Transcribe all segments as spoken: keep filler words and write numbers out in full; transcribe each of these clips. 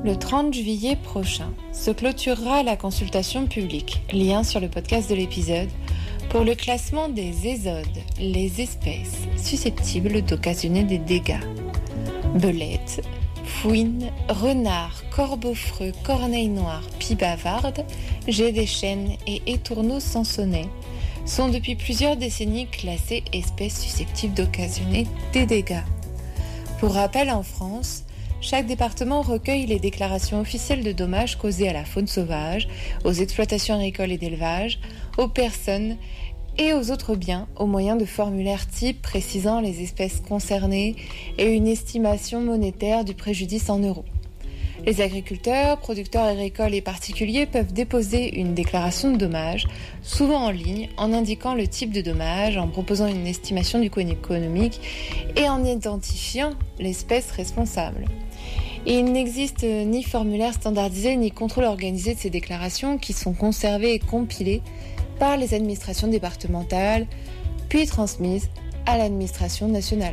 Le trente juillet prochain se clôturera la consultation publique, lien sur le podcast de l'épisode, pour le classement des ésodes, les espèces susceptibles d'occasionner des dégâts. Belettes, fouines, renards, corbeaux-freux, corneilles noires, pies bavardes, geais des chênes et étourneaux sansonnets sont depuis plusieurs décennies classés espèces susceptibles d'occasionner des dégâts. Pour rappel, en France, chaque département recueille les déclarations officielles de dommages causés à la faune sauvage, aux exploitations agricoles et d'élevage, aux personnes et aux autres biens au moyen de formulaires types précisant les espèces concernées et une estimation monétaire du préjudice en euros. Les agriculteurs, producteurs agricoles et particuliers peuvent déposer une déclaration de dommages, souvent en ligne, en indiquant le type de dommage, en proposant une estimation du coût économique et en identifiant l'espèce responsable. Il n'existe ni formulaire standardisé ni contrôle organisé de ces déclarations qui sont conservées et compilées par les administrations départementales, puis transmises à l'administration nationale.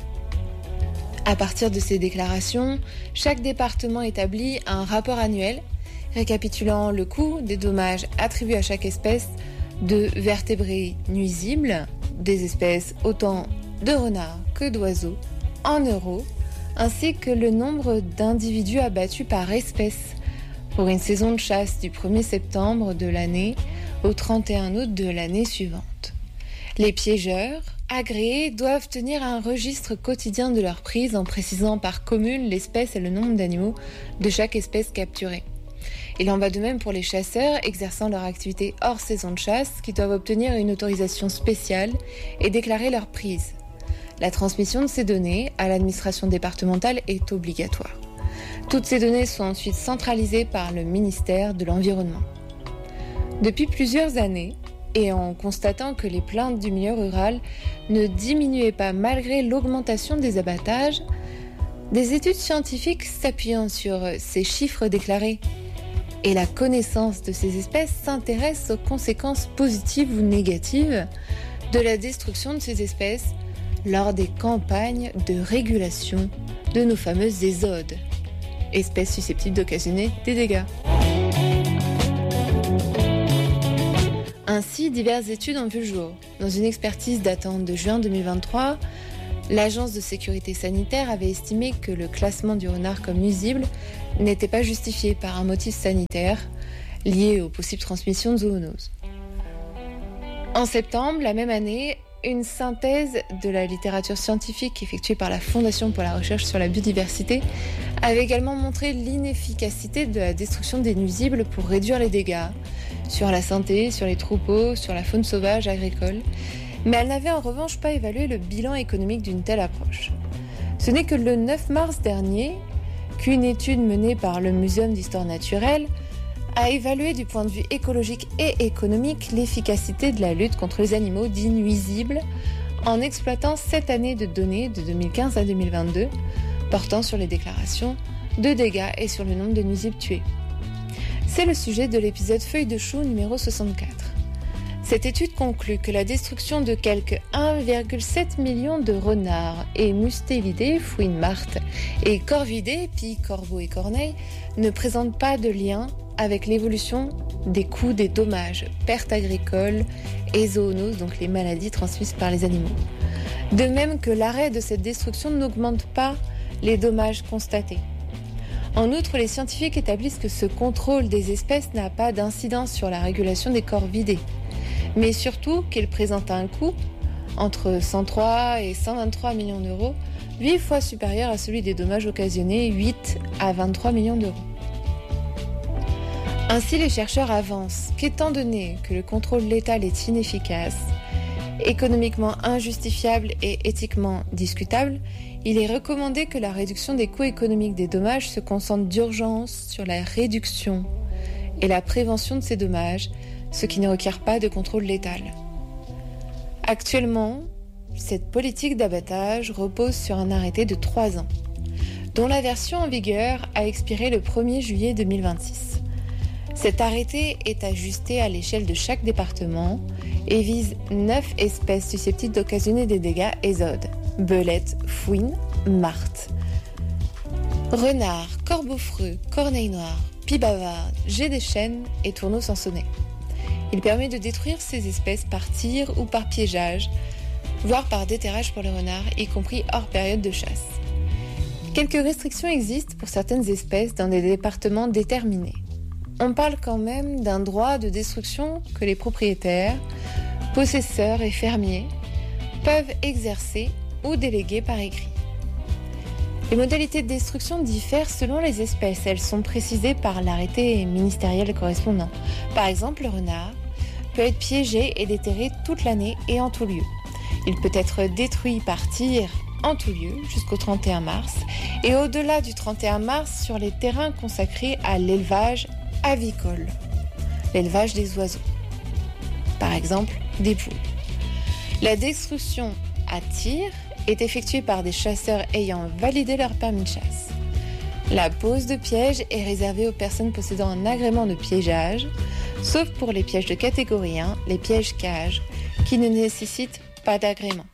À partir de ces déclarations, chaque département établit un rapport annuel récapitulant le coût des dommages attribués à chaque espèce de vertébrés nuisibles, des espèces autant de renards que d'oiseaux, en euros, ainsi que le nombre d'individus abattus par espèce pour une saison de chasse du premier septembre de l'année au trente et un août de l'année suivante. Les piégeurs agréés doivent tenir un registre quotidien de leur prise en précisant par commune l'espèce et le nombre d'animaux de chaque espèce capturée. Il en va de même pour les chasseurs exerçant leur activité hors saison de chasse qui doivent obtenir une autorisation spéciale et déclarer leur prise. La transmission de ces données à l'administration départementale est obligatoire. Toutes ces données sont ensuite centralisées par le ministère de l'Environnement. Depuis plusieurs années, et en constatant que les plaintes du milieu rural ne diminuaient pas malgré l'augmentation des abattages, des études scientifiques s'appuyant sur ces chiffres déclarés et la connaissance de ces espèces s'intéressent aux conséquences positives ou négatives de la destruction de ces espèces lors des campagnes de régulation de nos fameuses ésodes, espèces susceptibles d'occasionner des dégâts. Ainsi, diverses études ont vu le jour. Dans une expertise datant de juin deux mille vingt-trois, l'Agence de sécurité sanitaire avait estimé que le classement du renard comme nuisible n'était pas justifié par un motif sanitaire lié aux possibles transmissions de zoonoses. En septembre, la même année, une synthèse de la littérature scientifique effectuée par la Fondation pour la recherche sur la biodiversité avait également montré l'inefficacité de la destruction des nuisibles pour réduire les dégâts sur la santé, sur les troupeaux, sur la faune sauvage agricole, mais elle n'avait en revanche pas évalué le bilan économique d'une telle approche. Ce n'est que le neuf mars dernier qu'une étude menée par le Muséum d'histoire naturelle a évalué du point de vue écologique et économique l'efficacité de la lutte contre les animaux dits nuisibles en exploitant sept années de données de deux mille quinze à deux mille vingt-deux portant sur les déclarations de dégâts et sur le nombre de nuisibles tués. C'est le sujet de l'épisode Feuille de chou numéro soixante-quatre. Cette étude conclut que la destruction de quelque un virgule sept million de renards et mustélidés, fouines martes, et corvidés, pies, corbeaux et corneilles, ne présente pas de lien avec l'évolution des coûts des dommages, pertes agricoles et zoonoses, donc les maladies transmises par les animaux. De même que l'arrêt de cette destruction n'augmente pas les dommages constatés. En outre, les scientifiques établissent que ce contrôle des espèces n'a pas d'incidence sur la régulation des corvidés, mais surtout qu'il présente un coût entre cent trois et cent vingt-trois millions d'euros, huit fois supérieur à celui des dommages occasionnés, huit à vingt-trois millions d'euros. Ainsi, les chercheurs avancent qu'étant donné que le contrôle létal est inefficace, économiquement injustifiable et éthiquement discutable, il est recommandé que la réduction des coûts économiques des dommages se concentre d'urgence sur la réduction et la prévention de ces dommages, ce qui ne requiert pas de contrôle létal. Actuellement, cette politique d'abattage repose sur un arrêté de trois ans, dont la version en vigueur a expiré le premier juillet deux mille vingt-six. Cet arrêté est ajusté à l'échelle de chaque département et vise neuf espèces susceptibles d'occasionner des dégâts ésodes: belettes, fouines, martes. Renard, corbeau-freux, corneille noire, pie bavarde, jet des chênes et tourneau sansonnet. Il permet de détruire ces espèces par tir ou par piégeage, voire par déterrage pour le renard, y compris hors période de chasse. Quelques restrictions existent pour certaines espèces dans des départements déterminés. On parle quand même d'un droit de destruction que les propriétaires, possesseurs et fermiers peuvent exercer ou déléguer par écrit. Les modalités de destruction diffèrent selon les espèces. Elles sont précisées par l'arrêté ministériel correspondant. Par exemple, le renard peut être piégé et déterré toute l'année et en tout lieu. Il peut être détruit par tir en tout lieu jusqu'au trente et un mars et au-delà du trente et un mars sur les terrains consacrés à l'élevage avicole, l'élevage des oiseaux, par exemple des poules. La destruction à tir est effectuée par des chasseurs ayant validé leur permis de chasse. La pose de piège est réservée aux personnes possédant un agrément de piégeage, sauf pour les pièges de catégorie un, les pièges cages, qui ne nécessitent pas d'agrément.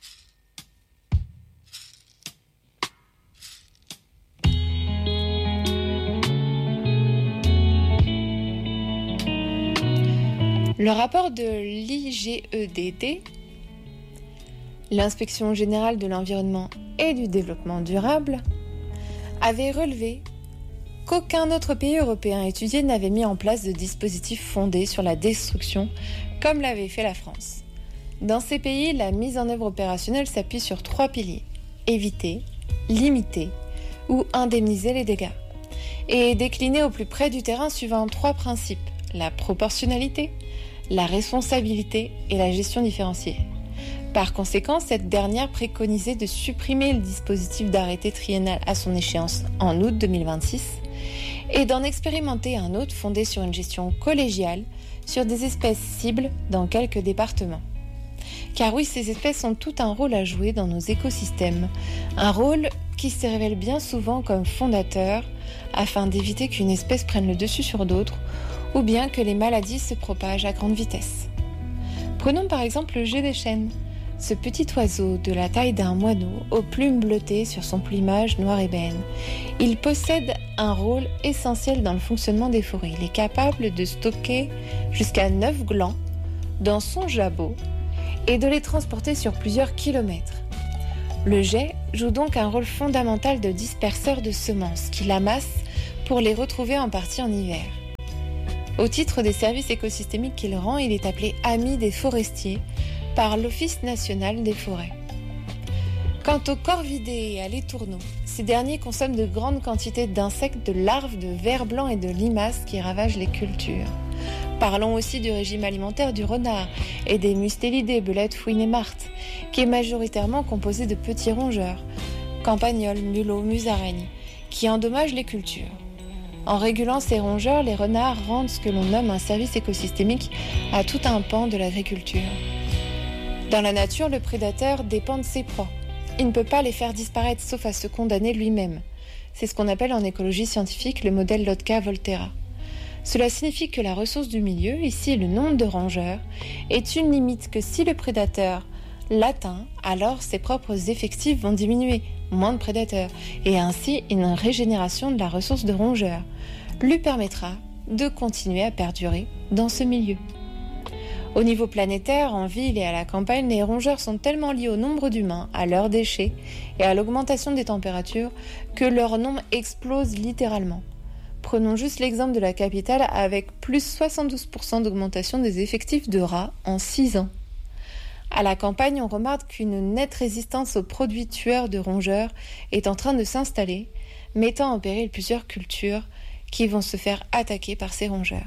Le rapport de l'I G E D T, l'Inspection générale de l'environnement et du développement durable, avait relevé qu'aucun autre pays européen étudié n'avait mis en place de dispositifs fondés sur la destruction comme l'avait fait la France. Dans ces pays, la mise en œuvre opérationnelle s'appuie sur trois piliers: éviter, limiter ou indemniser les dégâts, et est déclinée au plus près du terrain suivant trois principes: la proportionnalité, la responsabilité et la gestion différenciée. Par conséquent, cette dernière préconisait de supprimer le dispositif d'arrêté triennal à son échéance en août deux mille vingt-six et d'en expérimenter un autre fondé sur une gestion collégiale sur des espèces cibles dans quelques départements. Car oui, ces espèces ont tout un rôle à jouer dans nos écosystèmes, un rôle qui se révèle bien souvent comme fondateur afin d'éviter qu'une espèce prenne le dessus sur d'autres ou bien que les maladies se propagent à grande vitesse. Prenons par exemple le jet des chênes, ce petit oiseau de la taille d'un moineau aux plumes bleutées sur son plumage noir ébène. Il possède un rôle essentiel dans le fonctionnement des forêts. Il est capable de stocker jusqu'à neuf glands dans son jabot et de les transporter sur plusieurs kilomètres. Le jet joue donc un rôle fondamental de disperseur de semences qu'il amasse pour les retrouver en partie en hiver. Au titre des services écosystémiques qu'il rend, il est appelé ami des forestiers par l'Office national des forêts. Quant aux corvidés et à l'étourneau, ces derniers consomment de grandes quantités d'insectes, de larves, de vers blancs et de limaces qui ravagent les cultures. Parlons aussi du régime alimentaire du renard et des mustélidés, belettes, fouines et martes, qui est majoritairement composé de petits rongeurs, campagnols, mulots, musaraignes, qui endommagent les cultures. En régulant ces rongeurs, les renards rendent ce que l'on nomme un service écosystémique à tout un pan de l'agriculture. Dans la nature, le prédateur dépend de ses proies. Il ne peut pas les faire disparaître sauf à se condamner lui-même. C'est ce qu'on appelle en écologie scientifique le modèle Lotka-Volterra. Cela signifie que la ressource du milieu, ici le nombre de rongeurs, est une limite que si le prédateur l'atteint, alors ses propres effectifs vont diminuer, moins de prédateurs, et ainsi une régénération de la ressource de rongeurs lui permettra de continuer à perdurer dans ce milieu. Au niveau planétaire, en ville et à la campagne, les rongeurs sont tellement liés au nombre d'humains, à leurs déchets et à l'augmentation des températures que leur nombre explose littéralement. Prenons juste l'exemple de la capitale avec plus soixante-douze pour cent d'augmentation des effectifs de rats en six ans. À la campagne, on remarque qu'une nette résistance aux produits tueurs de rongeurs est en train de s'installer, mettant en péril plusieurs cultures qui vont se faire attaquer par ces rongeurs.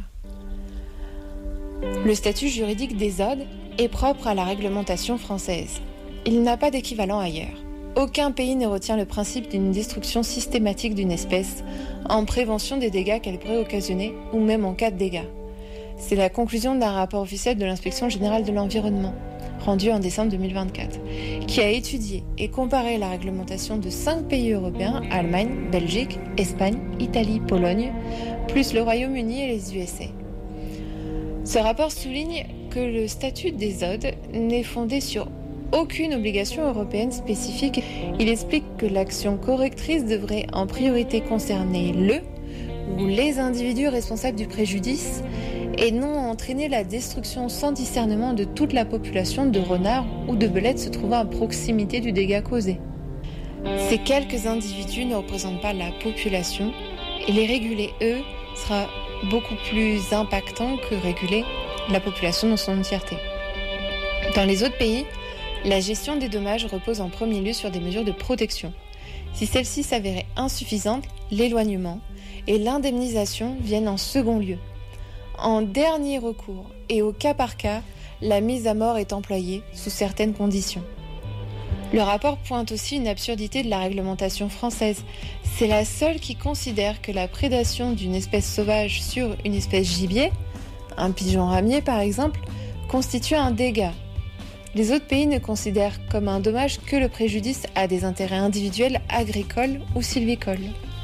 Le statut juridique des zodes est propre à la réglementation française. Il n'a pas d'équivalent ailleurs. Aucun pays ne retient le principe d'une destruction systématique d'une espèce en prévention des dégâts qu'elle pourrait occasionner ou même en cas de dégâts. C'est la conclusion d'un rapport officiel de l'Inspection générale de l'environnement, rendu en décembre deux mille vingt-quatre, qui a étudié et comparé la réglementation de cinq pays européens, Allemagne, Belgique, Espagne, Italie, Pologne, plus le Royaume-Uni et les U S A. Ce rapport souligne que le statut des zodes n'est fondé sur aucune obligation européenne spécifique. Il explique que l'action correctrice devrait en priorité concerner le ou les individus responsables du préjudice et non entraîner la destruction sans discernement de toute la population de renards ou de belettes se trouvant à proximité du dégât causé. Ces quelques individus ne représentent pas la population et les réguler, eux, sera beaucoup plus impactant que réguler la population dans son entièreté. Dans les autres pays, la gestion des dommages repose en premier lieu sur des mesures de protection. Si celles-ci s'avéraient insuffisantes, l'éloignement et l'indemnisation viennent en second lieu. En dernier recours et au cas par cas, la mise à mort est employée sous certaines conditions. Le rapport pointe aussi une absurdité de la réglementation française. C'est la seule qui considère que la prédation d'une espèce sauvage sur une espèce gibier, un pigeon ramier par exemple, constitue un dégât. Les autres pays ne considèrent comme un dommage que le préjudice à des intérêts individuels, agricoles ou sylvicoles.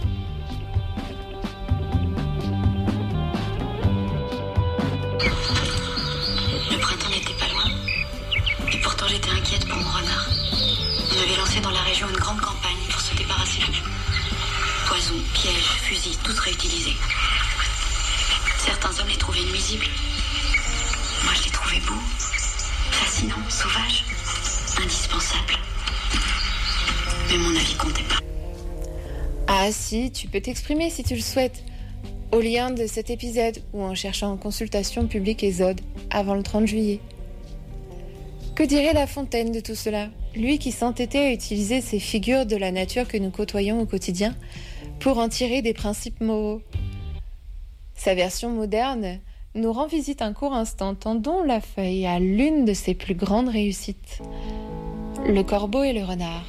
Le printemps n'était pas loin, et pourtant j'étais inquiète pour mon renard. On avait lancé dans la région une grande campagne pour se débarrasser de lui. Poisons, pièges, fusils, tout réutilisé. Certains hommes les trouvaient nuisibles. Moi je les trouvais beaux, fascinants, sauvages, indispensables. Mais mon avis comptait pas. Ah si, tu peux t'exprimer si tu le souhaites, au lien de cet épisode ou en cherchant en consultation publique ESOD avant le trente juillet. Que dirait La Fontaine de tout cela ? Lui qui s'entêtait à utiliser ces figures de la nature que nous côtoyons au quotidien pour en tirer des principes moraux. Sa version moderne nous rend visite un court instant, tendons la feuille à l'une de ses plus grandes réussites. Le corbeau et le renard.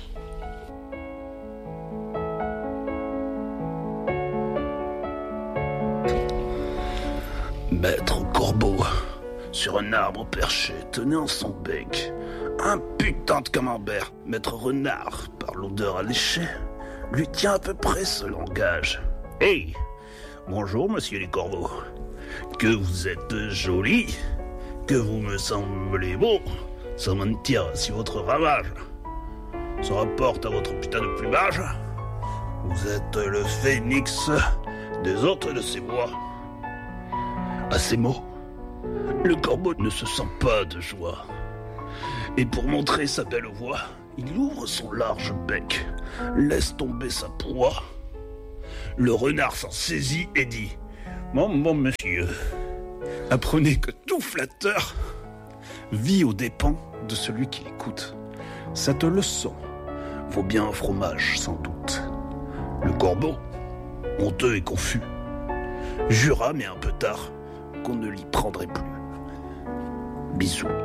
Maître Corbeau, sur un arbre perché, tenait en son bec un putain de camembert. Maître Renard, par l'odeur alléchée, lui tient à peu près ce langage. « Hey, bonjour, monsieur les corbeaux. Que vous êtes joli, que vous me semblez beau, sans mentir si votre ramage se rapporte à votre putain de plumage. Vous êtes le phénix des hôtes de ces bois. » À ces mots, le corbeau ne se sent pas de joie. Et pour montrer sa belle voix, il ouvre son large bec, laisse tomber sa proie. Le renard s'en saisit et dit « Mon bon monsieur, apprenez que tout flatteur vit aux dépens de celui qui l'écoute. Cette leçon vaut bien un fromage, sans doute. » Le corbeau, honteux et confus, jura, mais un peu tard, qu'on ne l'y prendrait plus. Bisous.